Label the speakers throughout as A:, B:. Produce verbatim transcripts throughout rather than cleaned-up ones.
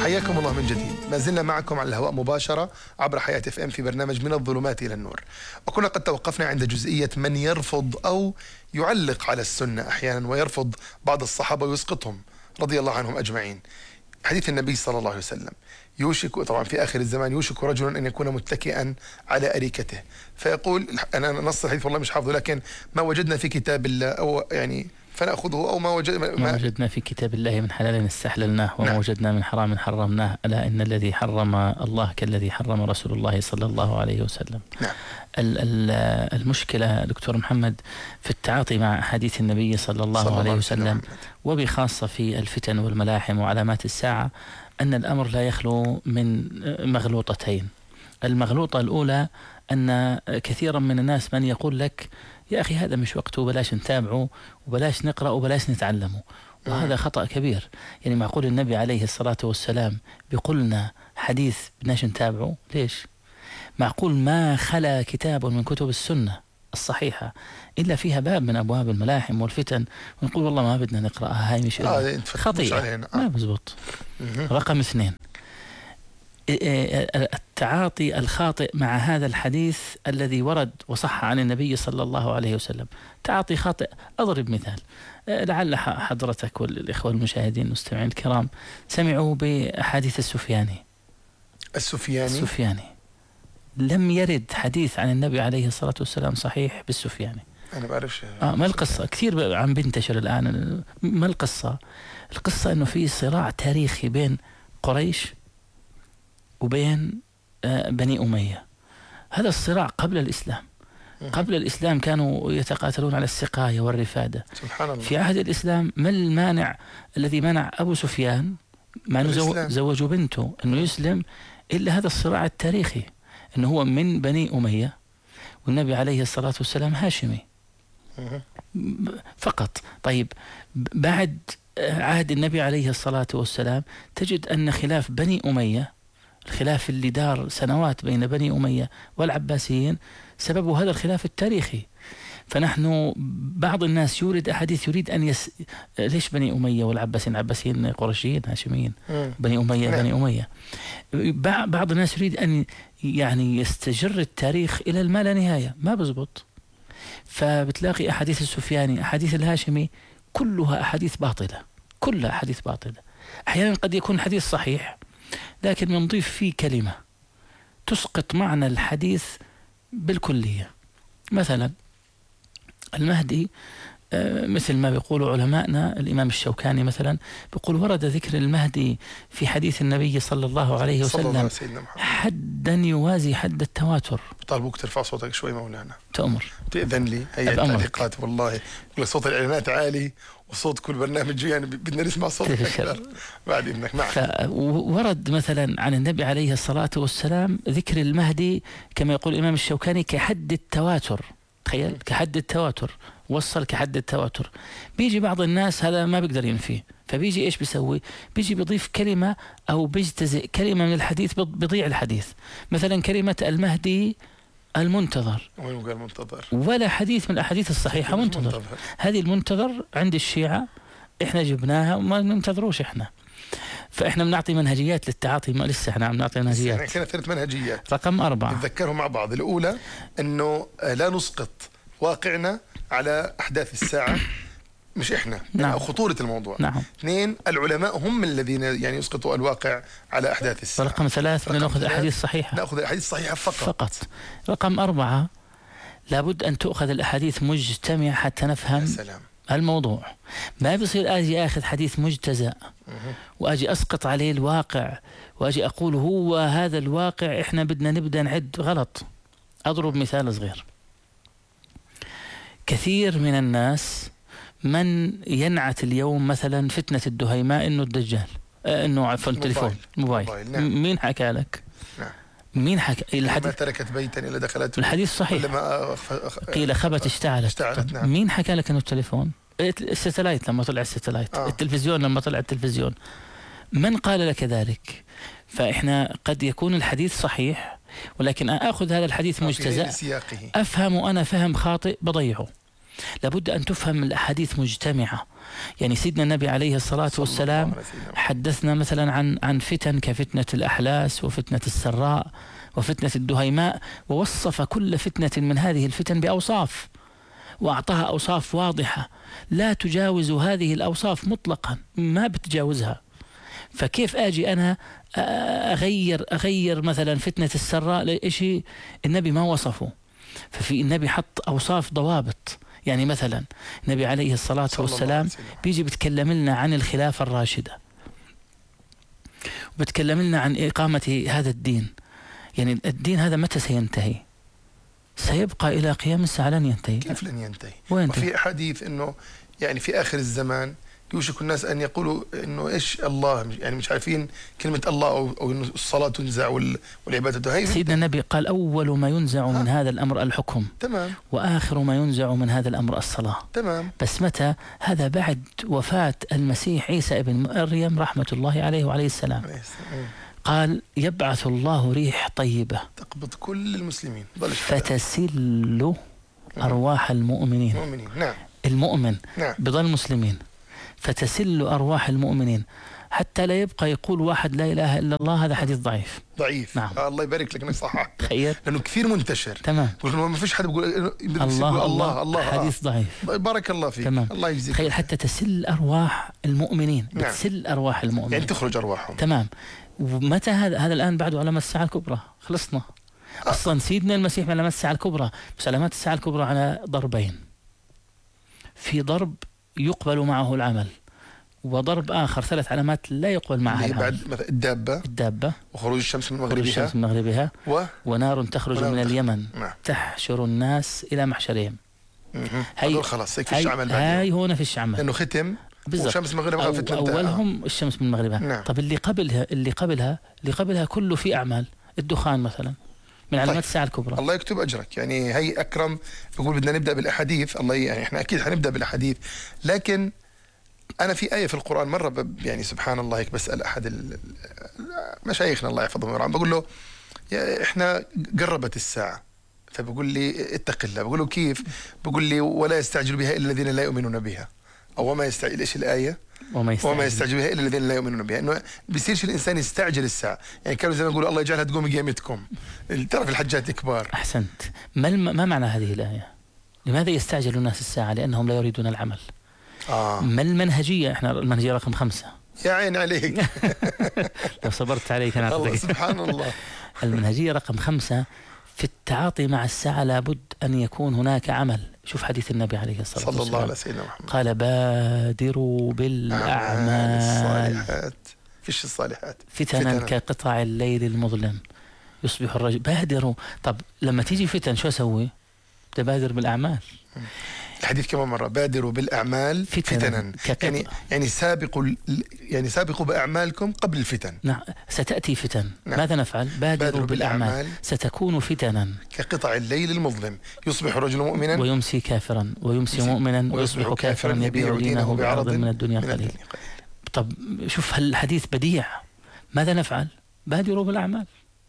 A: حياكم الله من جديد. ما زلنا معكم على الهواء مباشرة عبر حياة اف ام في برنامج من الظلمات إلى النور، وكنا قد توقفنا عند جزئية من يرفض أو يعلق على السنة أحيانا ويرفض بعض الصحابة ويسقطهم رضي الله عنهم أجمعين. حديث النبي صلى الله عليه وسلم: يوشك، طبعا في آخر الزمان، يوشك رجل أن يكون متكئا على أريكته فيقول، أنا نص الحديث والله مش حافظه، لكن ما وجدنا في كتاب الله أو يعني فنأخذه، أو ما, وجد ما,
B: ما وجدنا في كتاب الله من حلال استحللناه وما نعم. وجدنا من حرام حرمناه، ألا إن الذي حرم الله كالذي حرم رسول الله صلى الله عليه وسلم.
A: نعم.
B: المشكلة دكتور محمد في التعاطي مع حديث النبي صلى الله صلى عليه وسلم، وبخاصة في الفتن والملاحم وعلامات الساعة، أن الأمر لا يخلو من مغلوطتين. المغلوطة الأولى أن كثيرا من الناس من يقول لك: يا أخي هذا مش وقته، بلاش نتابعه وبلاش نقرأ وبلاش نتعلمه. وهذا خطأ كبير. يعني معقول النبي عليه الصلاة والسلام بيقولنا حديث بدناش نتابعه؟ ليش؟ معقول ما خلا كتاب من كتب السنة الصحيحة إلا فيها باب من أبواب الملاحم والفتن ونقول والله ما بدنا نقرأها، هاي مش
A: آه
B: خطيئة،
A: آه.
B: ما بزبط. رقم اثنين، التعاطي الخاطئ مع هذا الحديث الذي ورد وصح عن النبي صلى الله عليه وسلم. تعاطي خاطئ. أضرب مثال، لعل حضرتك والإخوة المشاهدين المستمعين الكرام سمعوا بحديث السفياني.
A: السفياني
B: السفياني لم يرد حديث عن النبي عليه الصلاة والسلام صحيح بالسفياني.
A: أنا بعرفش
B: آه ما القصة؟ كثير عم بنتشر الآن. ما القصة؟ القصة إنه في صراع تاريخي بين قريش وبين آه بني أمية. هذا الصراع قبل الإسلام. قبل الإسلام كانوا يتقاتلون على السقاية والرفادة.
A: سبحان الله.
B: في عهد الإسلام ما المانع الذي منع أبو سفيان ما زو زوجوا بنته أنه يسلم إلا هذا الصراع التاريخي، أنه هو من بني أمية والنبي عليه الصلاة والسلام هاشمي فقط. طيب بعد عهد النبي عليه الصلاة والسلام تجد أن خلاف بني أمية، الخلاف اللي دار سنوات بين بني أمية والعباسيين، سببه هذا الخلاف التاريخي. فنحن بعض الناس يورد أحاديث يريد أن يس... ليش بني أمية والعباسيين؟ العباسيين قرشيين هاشميين، بني أمية بني أمية. بعض الناس يريد أن يعني يستجر التاريخ إلى الما لا نهاية، ما بزبط. فبتلاقي أحاديث السفياني، أحاديث الهاشمي، كلها أحاديث باطلة، كلها أحاديث باطلة. أحيانا قد يكون حديث صحيح لكن بنضيف فيه كلمة تسقط معنى الحديث بالكلية. مثلا المهدي، مثل ما بيقولوا علماءنا، الإمام الشوكاني مثلا بيقول ورد ذكر المهدي في حديث النبي صلى الله عليه وسلم حدا يوازي حد التواتر.
A: طالبوك ترفع صوتك شوي مولانا.
B: تأمر
A: تأذن لي. هي التعليقات والله صوت الإعلانات عالي وصوت كل برنامج يعني بدنا نسمع صوتك أكثر بعد إذنك. معك.
B: ورد مثلا عن النبي عليه الصلاة والسلام ذكر المهدي كما يقول الإمام الشوكاني كحد التواتر. تخيل، كحد التواتر، وصل كحد التواتر. بيجي بعض الناس هذا ما بيقدر ينفيه، فبيجي إيش بيسوي؟ بيجي بيضيف كلمة أو بيجتزئ كلمة من الحديث، بيضيع الحديث. مثلا كلمة المهدي المنتظر،
A: وين قال منتظر؟
B: ولا حديث من الأحاديث الصحيحة منتظر. منتظر. هذه المنتظر عند الشيعة إحنا جبناها وما ننتظروش إحنا، فإحنا بنعطي منهجيات للتعاطي. ما لسه إحنا عم نعطي منهجيات.
A: إحنا ثلاث منهجيات.
B: رقم أربعة
A: نتذكرهم مع بعض. الأولى إنه لا نسقط واقعنا على أحداث الساعة، مش إحنا.
B: نعم.
A: أو خطورة الموضوع.
B: نعم.
A: اثنين، العلماء هم الذين يعني يسقطوا الواقع على أحداث الساعة.
B: رقم ثلاث، نأخذ أحاديث صحيحة.
A: نأخذ الأحاديث صحيحة فقط.
B: فقط. رقم أربعة، لابد أن تأخذ الأحاديث مجتمع حتى نفهم
A: سلام.
B: الموضوع. ما بيصير أجي أخذ حديث مجتزأ وأجي أسقط عليه الواقع وأجي أقول هو هذا الواقع إحنا بدنا نبدأ نعد. غلط. أضرب مثال صغير. كثير من الناس من ينعت اليوم مثلا فتنة الدهيماء إنه الدجال، آه إنه عفوا التليفون موبايل, موبايل. نعم. مين حكى لك؟ نعم. مين حكى؟
A: الحديث ما تركت بيتا إلا دخلت.
B: الحديث صحيح. قيل خبت اشتعلت.
A: اشتعلت. نعم.
B: مين حكى لك إنه التليفون؟ الستلايت لما طلع الستلايت. آه. التلفزيون لما طلع التلفزيون. من قال لك ذلك؟ فإحنا قد يكون الحديث صحيح ولكن أخذ هذا الحديث مجتزأ، أفهم أنا فهم خاطئ بضيعه. لابد أن تفهم الأحاديث مجتمعة يعني سيدنا النبي عليه الصلاة والسلام حدثنا مثلا عن عن فتن كفتنة الأحلاس وفتنة السراء وفتنة الدهيماء، ووصف كل فتنة من هذه الفتن بأوصاف، وأعطاها أوصاف واضحة لا تجاوز هذه الأوصاف مطلقا، ما بتجاوزها. فكيف أجي أنا أغير أغير مثلا فتنة السراء لشيء النبي ما وصفه؟ ففي النبي حط أوصاف ضوابط. يعني مثلا النبي عليه الصلاة والسلام بيجي بتكلم لنا عن الخلافة الراشدة، وبتكلم لنا عن إقامة هذا الدين. يعني الدين هذا متى سينتهي؟ سيبقى إلى قيام الساعة، لن ينتهي.
A: كيف لن ينتهي؟
B: وين
A: وفي أحاديث إنه يعني في آخر الزمان يوشك الناس أن يقولوا إنه إيش الله، يعني مش عارفين كلمة الله، أو, أو إنه الصلاة تنزع والعبادة هي.
B: سيدنا النبي قال أول ما ينزع
A: ها.
B: من هذا الأمر الحكم،
A: تمام،
B: وآخر ما ينزع من هذا الأمر الصلاة.
A: تمام.
B: بس متى؟ هذا بعد وفاة المسيح عيسى ابن مريم رحمة الله عليه وعليه السلام. قال يبعث الله ريح طيبة
A: تقبض كل المسلمين
B: فتسل أرواح المؤمنين.
A: المؤمنين. نعم.
B: المؤمن
A: نعم.
B: بضل مسلمين، فتسل أرواح المؤمنين حتى لا يبقى يقول واحد لا إله إلا الله. هذا حديث ضعيف
A: ضعيف.
B: نعم.
A: آه الله يبارك لك انك صححت،
B: تخيل،
A: لانه كثير منتشر.
B: تمام.
A: ما فيش حد بيقول
B: الله الله, الله, الله حديث
A: آه.
B: ضعيف.
A: بارك الله فيك.
B: تمام.
A: الله يجزيك.
B: تخيل حتى تسل أرواح المؤمنين.
A: نعم.
B: بتسل أرواح المؤمنين،
A: يعني تخرج أرواحهم.
B: تمام. ومتى هذا؟ هذا الآن بعده علامات الساعة الكبرى، خلصنا. آه. أصلا سيدنا المسيح من علامات الساعة الكبرى، بس علامات الساعة الكبرى على ضربين. في ضرب يقبل معه العمل، وضرب آخر ثلاث علامات لا يقبل معها العمل.
A: بعد مثلا الدابة
B: الدابة
A: وخروج الشمس من مغربها،
B: خروج الشمس من مغربها
A: و...
B: ونار تخرج
A: ونار
B: من
A: تخ...
B: اليمن.
A: نعم.
B: تحشر الناس إلى محشرهم.
A: هي خلاص هيك فيش عمل،
B: هاي هون فيش عمل
A: لأنه ختم والشمس مغربها.
B: أو أولهم الشمس من مغربها.
A: نعم.
B: طب اللي قبلها اللي قبلها اللي قبلها كله في أعمال. الدخان مثلا من علامات طيب. الساعة الكبرى.
A: الله يكتب أجرك. يعني هي أكرم بيقول بدنا نبدأ بالأحاديث. الله يعني إحنا أكيد حنبدأ بالأحاديث، لكن أنا في آية في القرآن مرة يعني سبحان الله هيك بسأل أحد مشايخنا الله يحفظهم ويرحمهم، بقول له يا إحنا قربت الساعة، فبقول لي اتق الله. بقول له كيف؟ بقول لي ولا يستعجل بها إلا الذين لا يؤمنون بها، أو وما يستعجل. إيش الآية؟
B: وما يستعجل,
A: وما يستعجل بها إلا الذين لا يؤمنون بها. إنه بيصيرش الإنسان يستعجل الساعة. يعني كانوا زي ما يقولوا الله يجعلها تقوم قيامتكم، ترى في الحجات كبار.
B: أحسنت. ما ما معنى هذه الآية؟ لماذا يستعجل الناس الساعة؟ لأنهم لا يريدون العمل.
A: آه.
B: ما المنهجية؟ إحنا المنهجية رقم خمسة.
A: يا عين عليك.
B: لو صبرت عليك أنا
A: الله سبحان الله.
B: المنهجية رقم خمسة في التعاطي مع الساعة لابد أن يكون هناك عمل. شوف حديث النبي عليه الصلاة والسلام
A: صلى الله على سيدنا محمد،
B: قال بادروا بالأعمال
A: الصالحات. فيش الصالحات
B: فتنا كقطع الليل المظلم يصبح الرجل. بادروا. طب لما تيجي فتن شو أسوي؟ تبادر بالأعمال.
A: الحديث كمان مرة بادروا بالأعمال فتنا, فتنا. يعني يعني سابقوا يعني سابقوا بأعمالكم قبل الفتن.
B: نعم. ستأتي فتن. نعم. ماذا نفعل؟ بادروا, بادروا بالأعمال. بالأعمال ستكون فتنا
A: كقطع الليل المظلم يصبح الرجل مؤمنا
B: ويمسي كافرا ويمسي مؤمنا ويصبح كافرا يبيع دينه بعرض من الدنيا قليل. طب شوف هالحديث بديع. ماذا نفعل؟ بادروا بالأعمال.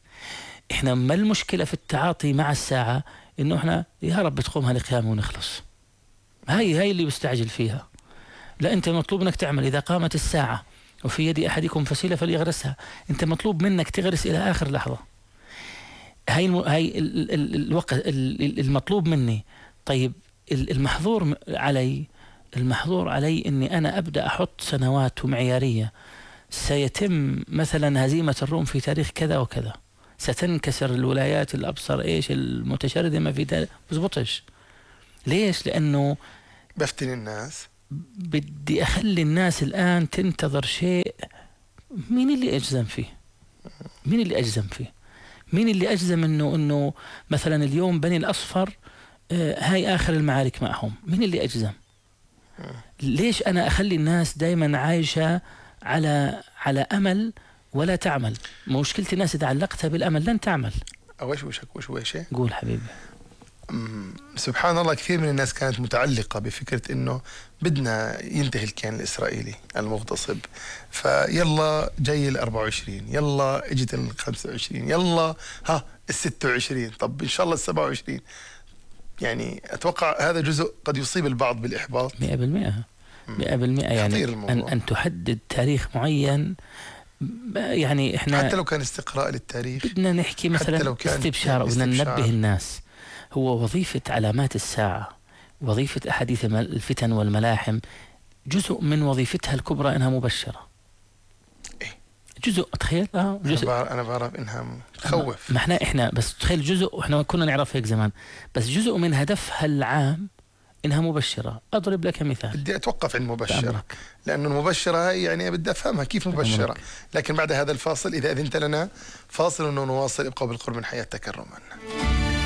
B: احنا ما المشكلة في التعاطي مع الساعة؟ انه احنا يا رب تقومها لقيامه ونخلص. هاي هاي اللي بستعجل فيها. لا، انت مطلوب انك تعمل. اذا قامت الساعة وفي يد احدكم فسيلة فليغرسها. انت مطلوب منك تغرس الى اخر لحظة. هاي الم... هاي ال... ال... الوقت ال... المطلوب مني. طيب المحظور علي المحظور علي اني انا ابدا احط سنوات ومعيارية. سيتم مثلا هزيمة الروم في تاريخ كذا وكذا، ستنكسر الولايات الابصر ايش المتشردمة في تاريخ. بزبطش. ليش؟ لأنه
A: بفتن الناس.
B: بدي أخلي الناس الآن تنتظر شيء. مين اللي أجزم فيه؟ مين اللي أجزم فيه؟ مين اللي أجزم إنه إنه مثلا اليوم بني الأصفر آه هاي آخر المعارك معهم؟ مين اللي أجزم؟ ليش أنا أخلي الناس دايما عايشة على على أمل ولا تعمل؟ مشكلة الناس إذا علقتها بالأمل لن تعمل.
A: أوش وشك وش وش
B: قول حبيبي.
A: سبحان الله كثير من الناس كانت متعلقة بفكرة إنه بدنا ينتهي الكيان الإسرائيلي المغتصب، فيلا جاي ال أربعة وعشرين، يلا اجت ال خمسة وعشرين، يلا ها ال ستة وعشرين، طب إن شاء الله ال سبعة وعشرين. يعني أتوقع هذا جزء قد يصيب البعض بالإحباط.
B: مئة بالمئة مئة بالمئة يعني
A: خطير
B: أن,
A: الموضوع.
B: أن تحدد تاريخ معين. يعني إحنا
A: حتى لو كان استقراء للتاريخ،
B: بدنا نحكي مثلا
A: لو كان
B: استبشار،
A: يعني
B: بدنا
A: استبشار.
B: ننبه الناس. هو وظيفة علامات الساعة، وظيفة أحاديث الفتن والملاحم، جزء من وظيفتها الكبرى إنها مبشرة.
A: إيه؟
B: جزء، تخيل اه
A: أنا
B: جزء.
A: بعرف أنا بعرف إنها تخوف.
B: ما احنا احنا بس تخيل جزء، واحنا كنا نعرف هيك زمان، بس جزء من هدفها العام إنها مبشرة. أضرب لك مثال.
A: بدي أتوقف عند مبشرة،
B: بأمرك.
A: لأنه المبشرة هاي يعني بدي أفهمها كيف مبشرة.
B: بأمرك.
A: لكن بعد هذا الفاصل إذا أذنت لنا فاصل ونواصل. ابقوا بالقرب من حياة تكرما.